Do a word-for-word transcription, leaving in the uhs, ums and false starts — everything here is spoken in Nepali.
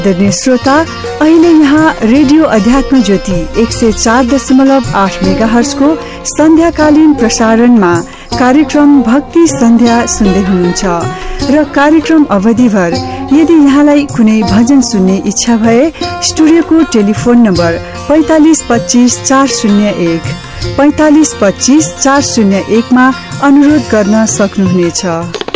आदरणीय श्रोता, अहिले यहाँ रेडियो अध्यात्म ज्योति एक सय चार दशमलव आठ मेगाहर्जको सन्ध्याकालीन प्रसारणमा कार्यक्रम भक्ति सन्ध्या सुन्दै हुनुहुन्छ र कार्यक्रम अवधिभर यदि यहाँलाई कुनै भजन सुन्ने इच्छा भए स्टुडियोको टेलिफोन नम्बर पैंतालीस पच्चीस चार शून्य एक पैंतालीस पच्चीस चार शून्य एक मा अनुरोध गर्न सक्नुहुनेछ।